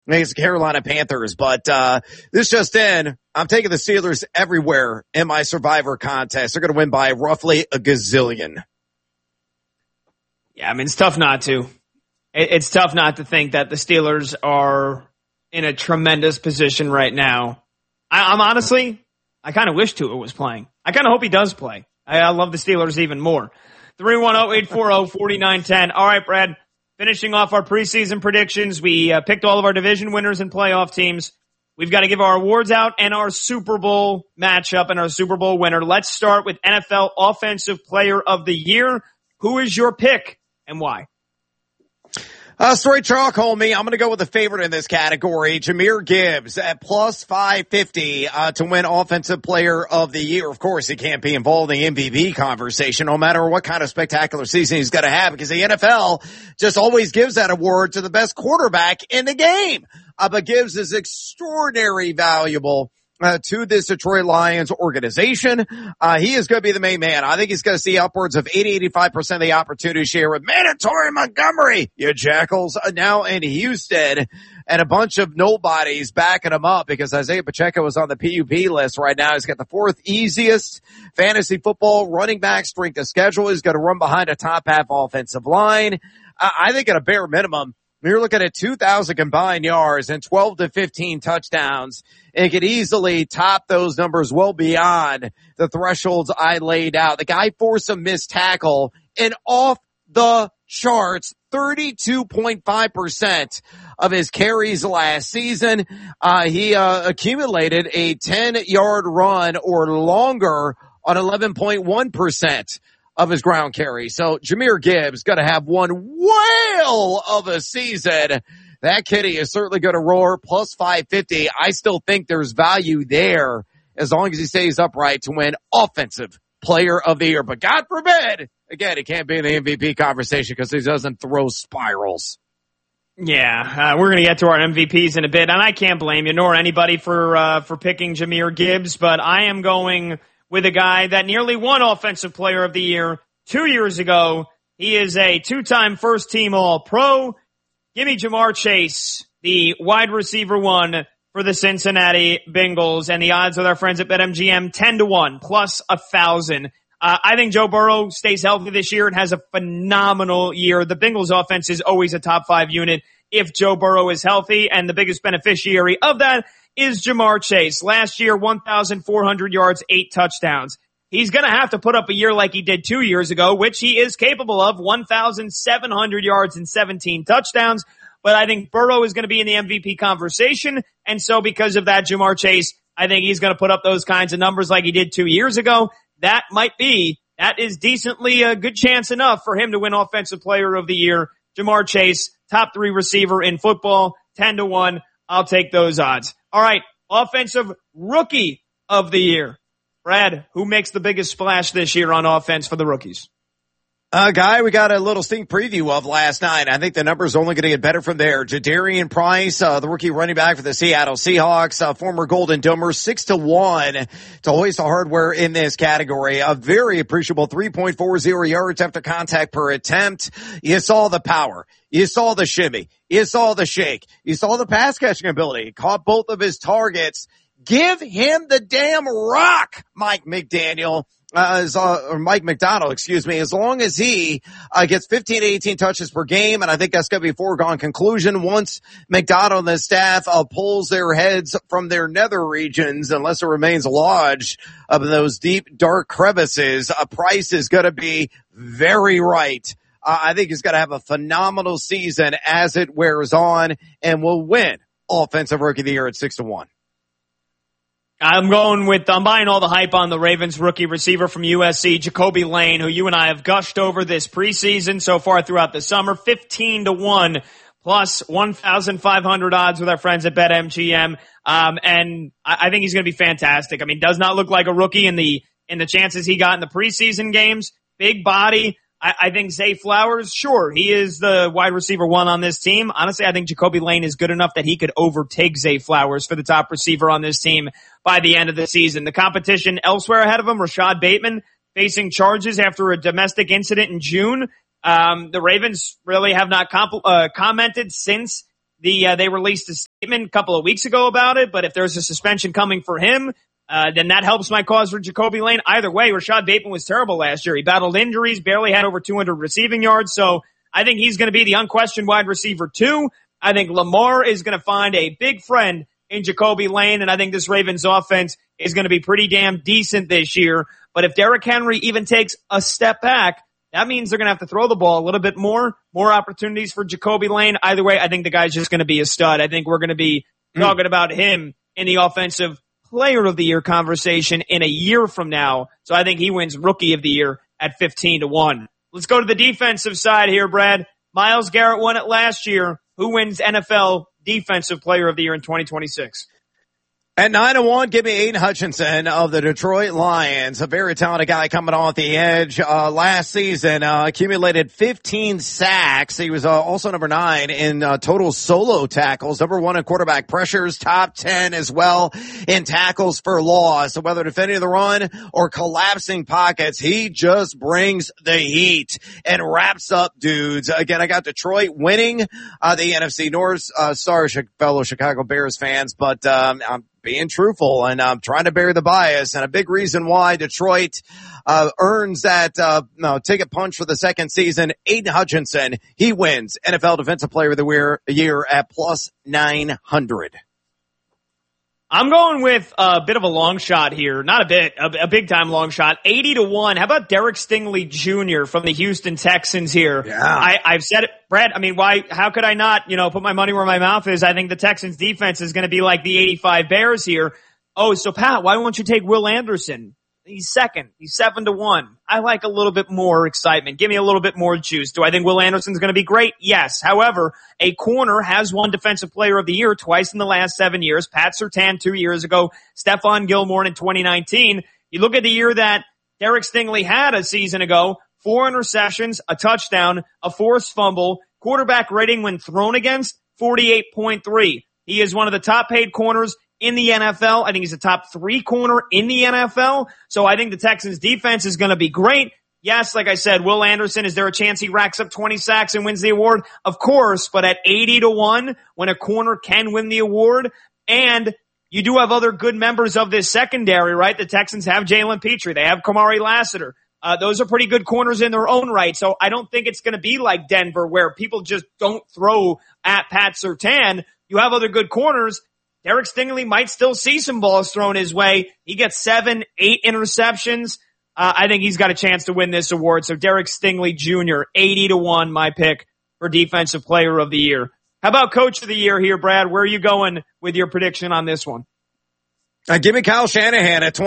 against the Carolina Panthers. But this just in, I'm taking the Steelers everywhere in my Survivor contest. They're going to win by roughly a gazillion. Yeah, I mean, it's tough not to. It's tough not to think that the Steelers are in a tremendous position right now. I'm honestly, I kind of wish Tua was playing. I kind of hope he does play. I love the Steelers even more. 310-840-4910. All right, Brad, finishing off our preseason predictions. We picked all of our division winners and playoff teams. We've got to give our awards out and our Super Bowl matchup and our Super Bowl winner. Let's start with NFL Offensive Player of the Year. Who is your pick and why? Straight chalk, homie. I'm going to go with the favorite in this category, Jahmyr Gibbs at plus 550 to win Offensive Player of the Year. Of course, he can't be involved in the MVP conversation, no matter what kind of spectacular season he's going to have, because the NFL just always gives that award to the best quarterback in the game. But Gibbs is extraordinarily valuable to this Detroit Lions organization. He is going to be the main man. I think he's going to see upwards of 80-85% of the opportunity share with mandatory Montgomery, you jackals, now in Houston, and a bunch of nobodies backing him up, because Isaiah Pacheco is on the PUP list right now. He's got the fourth easiest fantasy football running back strength of schedule. He's going to run behind a top half offensive line. I think at a bare minimum, you're looking at 2,000 combined yards and 12 to 15 touchdowns. It could easily top those numbers well beyond the thresholds I laid out. The guy forced a missed tackle and off the charts 32.5% of his carries last season. He accumulated a 10-yard run or longer on 11.1% of his ground carry. So Jahmyr Gibbs going to have one whale of a season. That kitty is certainly going to roar plus 550. I still think there's value there as long as he stays upright to win Offensive Player of the Year. But God forbid, again, he can't be in the MVP conversation because he doesn't throw spirals. Yeah, we're going to get to our MVPs in a bit, and I can't blame you nor anybody for picking Jahmyr Gibbs, but I am going with a guy that nearly won Offensive Player of the Year 2 years ago. He is a two-time first-team All-Pro. Give me Ja'Marr Chase, the wide receiver one for the Cincinnati Bengals, and the odds with our friends at BetMGM 10-1 plus 1,000. I think Joe Burrow stays healthy this year and has a phenomenal year. The Bengals offense is always a top 5 unit if Joe Burrow is healthy, and the biggest beneficiary of that is Ja'Marr Chase. Last year, 1,400 yards, 8 touchdowns. He's going to have to put up a year like he did 2 years ago, which he is capable of, 1,700 yards and 17 touchdowns. But I think Burrow is going to be in the MVP conversation. And so because of that, Ja'Marr Chase, I think he's going to put up those kinds of numbers like he did 2 years ago. That is decently a good chance enough for him to win Offensive Player of the Year. Ja'Marr Chase, top 3 receiver in football, 10-1. I'll take those odds. All right. Offensive Rookie of the Year. Brad, who makes the biggest splash this year on offense for the rookies? Guy we got a little sneak preview of last night. I think the numbers are only going to get better from there. Jadarian Price, the rookie running back for the Seattle Seahawks, former Golden Domer, 6-1 to hoist the hardware in this category. A very appreciable 3.40 yards after contact per attempt. You saw the power. You saw the shimmy. You saw the shake. You saw the pass catching ability. Caught both of his targets. Give him the damn rock, Mike McDaniel. Or Mike McDonald, excuse me, as long as he gets 15 to 18 touches per game, and I think that's going to be a foregone conclusion once McDonald and the staff pulls their heads from their nether regions, unless it remains lodged in those deep, dark crevices. Price is going to be very right. I think he's going to have a phenomenal season as it wears on, and will win Offensive Rookie of the Year at 6-1. I'm buying all the hype on the Ravens rookie receiver from USC, Jacoby Lane, who you and I have gushed over this preseason so far throughout the summer, 15-1 plus 1,500 odds with our friends at BetMGM. And I think he's going to be fantastic. I mean, does not look like a rookie in the chances he got in the preseason games. Big body. I think Zay Flowers, sure, he is the wide receiver one on this team. Honestly, I think Jacoby Lane is good enough that he could overtake Zay Flowers for the top receiver on this team by the end of the season. The competition elsewhere ahead of him, Rashad Bateman, facing charges after a domestic incident in June. The Ravens really have not commented since They released a statement a couple of weeks ago about it, but if there's a suspension coming for him, then that helps my cause for Jacoby Lane. Either way, Rashad Bateman was terrible last year. He battled injuries, barely had over 200 receiving yards, so I think he's going to be the unquestioned wide receiver 2. I think Lamar is going to find a big friend in Jacoby Lane, and I think this Ravens offense is going to be pretty damn decent this year. But if Derrick Henry even takes a step back, that means they're going to have to throw the ball a little bit more opportunities for Jacoby Lane. Either way, I think the guy's just going to be a stud. I think we're going to be talking about him in the offensive player of the year conversation in a year from now. So I think he wins rookie of the year at 15-1. Let's go to the defensive side here, Brad. Myles Garrett won it last year. Who wins NFL defensive player of the year in 2026? At 9-1, give me Aiden Hutchinson of the Detroit Lions, a very talented guy coming off the edge. Last season, accumulated 15 sacks. He was also number 9 in total solo tackles, number 1 in quarterback pressures, top 10 as well in tackles for loss. So whether defending the run or collapsing pockets, he just brings the heat and wraps up dudes. Again, I got Detroit winning the NFC North. Sorry, fellow Chicago Bears fans, but I'm being truthful, and I'm trying to bury the bias. And a big reason why Detroit earns that ticket punch for the second season, Aiden Hutchinson, he wins NFL Defensive Player of the Year at plus 900. I'm going with a bit of a long shot here. Not a bit, a big time long shot. 80-1. How about Derek Stingley Jr. from the Houston Texans here? Yeah. I've said it, Brad. I mean, how could I not, put my money where my mouth is? I think the Texans defense is going to be like the 85 Bears here. Oh, so Pat, why won't you take Will Anderson? He's second. He's 7-1. I like a little bit more excitement. Give me a little bit more juice. Do I think Will Anderson's going to be great? Yes. However, a corner has won Defensive Player of the Year twice in the last 7 years. Pat Surtain 2 years ago. Stephon Gilmore in 2019. You look at the year that Derek Stingley had a season ago, 4 interceptions, a touchdown, a forced fumble, quarterback rating when thrown against, 48.3. He is one of the top paid corners in the NFL. I think he's a top 3 corner in the NFL. So I think the Texans defense is going to be great. Yes, like I said, Will Anderson, is there a chance he racks up 20 sacks and wins the award? Of course, but at 80-1, when a corner can win the award, and you do have other good members of this secondary, right? The Texans have Jalen Petrie. They have Kamari Lassiter. Those are pretty good corners in their own right. So I don't think it's going to be like Denver where people just don't throw at Pat Surtain. You have other good corners. Derek Stingley might still see some balls thrown his way. He gets 7, 8 interceptions. I think he's got a chance to win this award. So Derek Stingley Jr., 80-1, my pick for Defensive Player of the Year. How about Coach of the Year here, Brad? Where are you going with your prediction on this one? Give me Kyle Shanahan at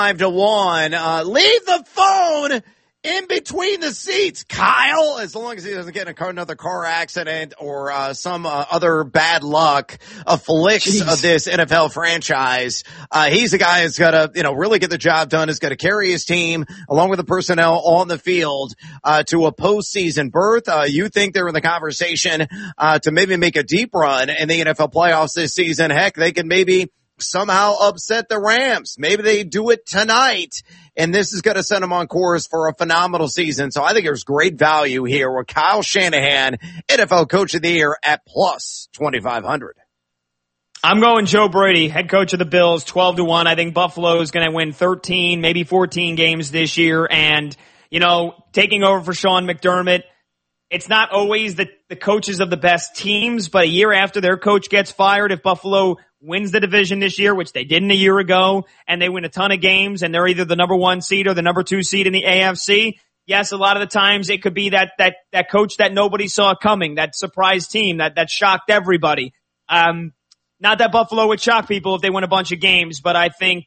25-1. Leave the phone in between the seats, Kyle, as long as he doesn't get in another car accident or some other bad luck afflicts this NFL franchise. He's a guy who's got to, really get the job done, is going to carry his team along with the personnel on the field to a postseason berth. You think they're in the conversation to maybe make a deep run in the NFL playoffs this season. Heck, they can maybe somehow upset the Rams. Maybe they do it tonight, and this is going to send them on course for a phenomenal season. So I think there's great value here with Kyle Shanahan, NFL Coach of the Year at plus 2,500. I'm going Joe Brady, head coach of the Bills, 12-1. I think Buffalo is going to win 13, maybe 14 games this year. And, taking over for Sean McDermott, it's not always the coaches of the best teams, but a year after their coach gets fired, if Buffalo wins the division this year, which they didn't a year ago, and they win a ton of games, and they're either the number 1 seed or the number 2 seed in the AFC, yes, a lot of the times it could be that coach that nobody saw coming, that surprise team that shocked everybody. Not that Buffalo would shock people if they win a bunch of games, but I think,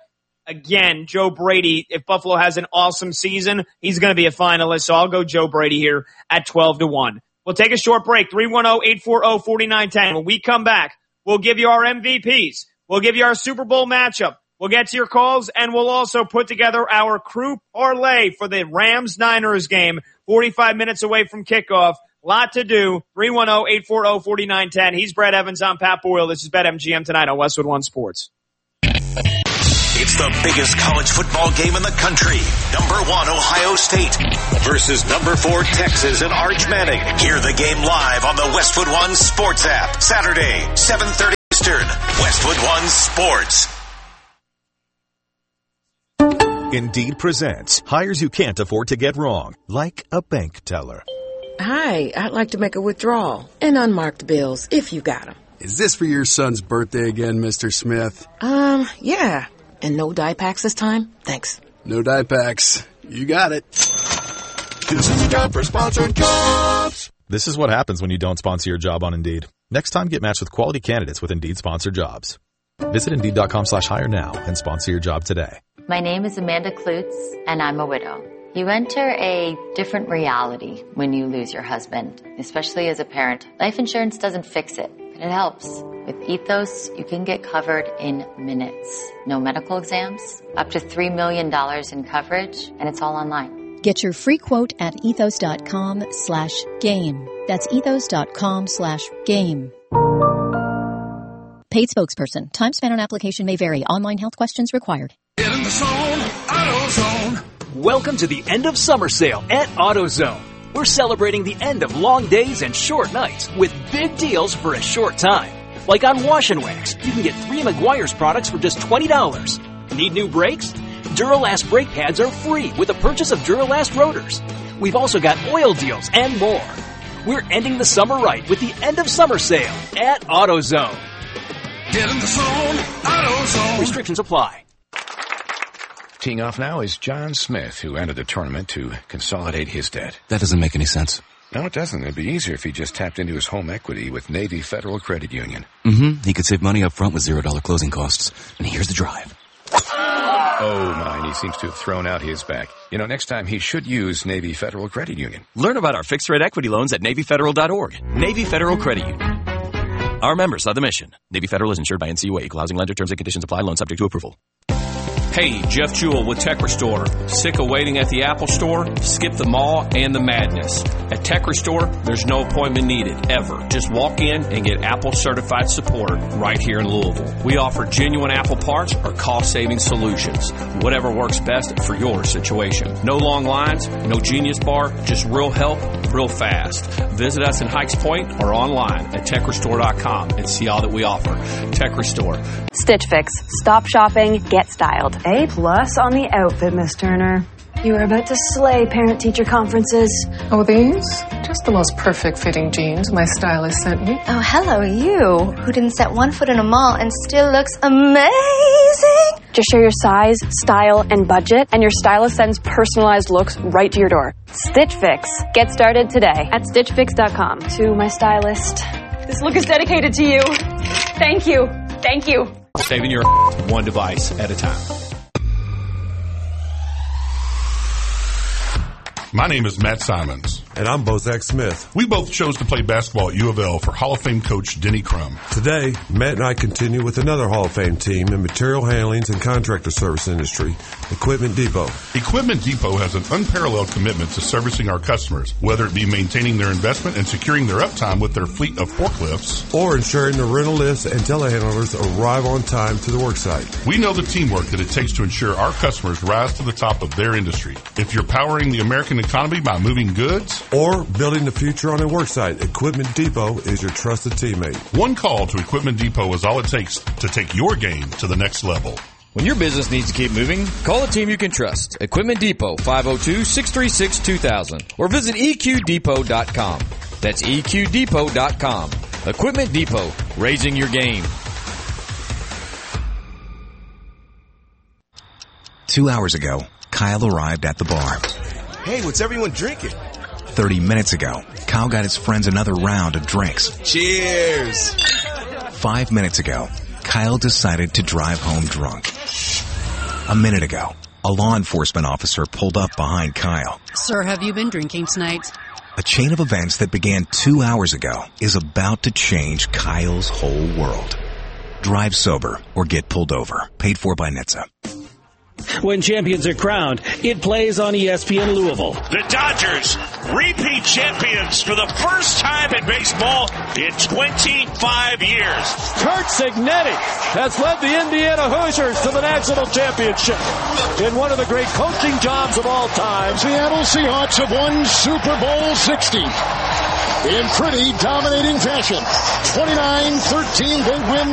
again, Joe Brady, if Buffalo has an awesome season, he's going to be a finalist. So I'll go Joe Brady here at 12-1. We'll take a short break. 310-840-4910. When we come back, we'll give you our MVPs. We'll give you our Super Bowl matchup. We'll get to your calls, and we'll also put together our crew parlay for the Rams-Niners game, 45 minutes away from kickoff. Lot to do. 310-840-4910. He's Brad Evans. I'm Pat Boyle. This is BetMGM tonight on Westwood One Sports. It's the biggest college football game in the country. Number 1, Ohio State versus number 4, Texas and Arch Manning. Hear the game live on the Westwood One Sports app. Saturday, 7:30 Eastern. Westwood One Sports. Indeed presents hires you can't afford to get wrong, like a bank teller. Hi, I'd like to make a withdrawal and unmarked bills, if you got them. Is this for your son's birthday again, Mr. Smith? Yeah. And no dye packs this time? Thanks. No dye packs. You got it. This is a job for sponsored jobs. This is what happens when you don't sponsor your job on Indeed. Next time, get matched with quality candidates with Indeed sponsored jobs. Visit Indeed.com/hire now and sponsor your job today. My name is Amanda Klutz, and I'm a widow. You enter a different reality when you lose your husband, especially as a parent. Life insurance doesn't fix it, but it helps. With Ethos, you can get covered in minutes. No medical exams, up to $3 million in coverage, and it's all online. Get your free quote at ethos.com/game. That's ethos.com/game. Paid spokesperson. Time spent on application may vary. Online health questions required. Get in the zone, AutoZone. Welcome to the end of summer sale at AutoZone. We're celebrating the end of long days and short nights with big deals for a short time. Like on Wash and Wax, you can get 3 Meguiar's products for just $20. Need new brakes? Duralast brake pads are free with the purchase of Duralast rotors. We've also got oil deals and more. We're ending the summer right with the end of summer sale at AutoZone. Get in the zone, AutoZone. Restrictions apply. Teeing off now is John Smith, who entered the tournament to consolidate his debt. That doesn't make any sense. No, it doesn't. It'd be easier if he just tapped into his home equity with Navy Federal Credit Union. He could save money up front with $0 closing costs. And here's the drive. Oh, my, he seems to have thrown out his back. You know, next time he should use Navy Federal Credit Union. Learn about our fixed-rate equity loans at NavyFederal.org. Navy Federal Credit Union. Our members are the mission. Navy Federal is insured by NCUA. Equal housing lender. Terms and conditions apply. Loan subject to approval. Hey, Jeff Jewell with Tech Restore. Sick of waiting at the Apple Store? Skip the mall and the madness. At Tech Restore, there's no appointment needed, ever. Just walk in and get Apple certified support right here in Louisville. We offer genuine Apple parts or cost-saving solutions. Whatever works best for your situation. No long lines, no Genius Bar, just real help, real fast. Visit us in Hikes Point or online at TechRestore.com and see all that we offer. Tech Restore. Stitch Fix. Stop shopping, get styled. A+ on the outfit, Miss Turner. You are about to slay parent-teacher conferences. Oh, these? Just the most perfect fitting jeans my stylist sent me. Oh, hello, you, who didn't set one foot in a mall and still looks amazing. Just share your size, style, and budget, and your stylist sends personalized looks right to your door. Stitch Fix. Get started today at StitchFix.com. To my stylist, this look is dedicated to you. Thank you. Thank you. Saving your one device at a time. My name is Matt Simons. And I'm Bozak Smith. We both chose to play basketball at U of L for Hall of Fame coach Denny Crum. Today, Matt and I continue with another Hall of Fame team in material handlings and contractor service industry, Equipment Depot. Equipment Depot has an unparalleled commitment to servicing our customers, whether it be maintaining their investment and securing their uptime with their fleet of forklifts, or ensuring the rental lifts and telehandlers arrive on time to the worksite. We know the teamwork that it takes to ensure our customers rise to the top of their industry. If you're powering the American economy by moving goods, or building the future on a worksite, Equipment Depot is your trusted teammate. One call to Equipment Depot is all it takes to take your game to the next level. When your business needs to keep moving, call a team you can trust. Equipment Depot, 502-636-2000. Or visit EQDepot.com. That's EQDepot.com. Equipment Depot, raising your game. 2 hours ago, Kyle arrived at the bar. Hey, what's everyone drinking? 30 minutes ago, Kyle got his friends another round of drinks. Cheers! 5 minutes ago, Kyle decided to drive home drunk. A minute ago, a law enforcement officer pulled up behind Kyle. Sir, have you been drinking tonight? A chain of events that began 2 hours ago is about to change Kyle's whole world. Drive sober or get pulled over. Paid for by NHTSA. When champions are crowned, it plays on ESPN Louisville. The Dodgers, repeat champions for the first time in baseball in 25 years. Curt Cignetti has led the Indiana Hoosiers to the national championship in one of the great coaching jobs of all time. Seattle Seahawks have won Super Bowl 60 in pretty dominating fashion. 29-13, they win